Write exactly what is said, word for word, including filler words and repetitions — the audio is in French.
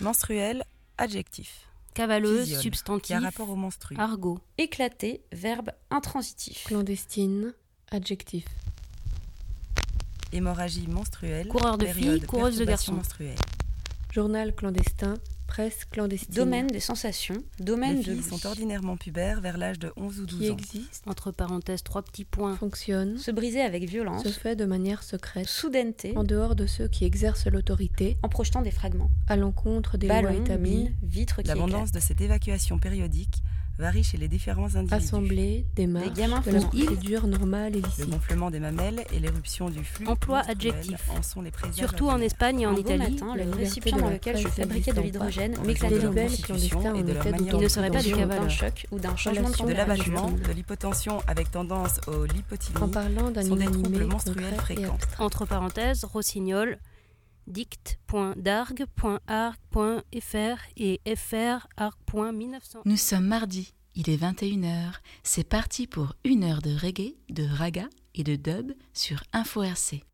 Menstruel, adjectif. Cavaleuse, Physiole, substantif. qui a rapport au menstru. Argot. Éclaté, verbe intransitif. Clandestine, adjectif. Hémorragie menstruelle. Coureur de période filles, coureuse de perturbation garçons. menstruelle. Journal clandestin, presse clandestine. Domaine des sensations, domaine Les de filles l'ouïe. sont ordinairement pubères vers l'âge de onze ou Qui douze ans. existe, Entre parenthèses, trois petits points. fonctionne, Se briser avec violence, se fait de manière secrète, soudaineté, en dehors de ceux qui exercent l'autorité, en projetant des fragments. à l'encontre des lois Ballons, établies, mines, vitres qui L'abondance éclatent. de cette évacuation périodique varie chez les différents individus. assemblée, démarche, gamins de la faisant procédure normale et Le licite. gonflement des mamelles et l'éruption du flux Emploi menstruel adjectif. en sont les présages Surtout en ordinaires. Espagne et en Un beau Italie, matin, la le liberté récipient de dans la lequel je presse fabriquais de n'existant pas. l'hydrogène En m'éclatait raison de de la libelles constitution clandestins et en de leur état manière Il ne de serait pas des d'autodéfense. d'un cavaleurs. choc ou d'un changement de Relation de de température. l'abattement, de l'hypotension avec tendance au lipotylie, En parlant d'un sont des inanimé troubles menstruels concret et fréquents. abstrait. entre parenthèses, rossignol, dict point dargue point arc point f r et fr arc point mille neuf cents. Nous sommes mardi, il est vingt et une heures. C'est parti pour une heure de reggae, de raga et de dub sur Info R C.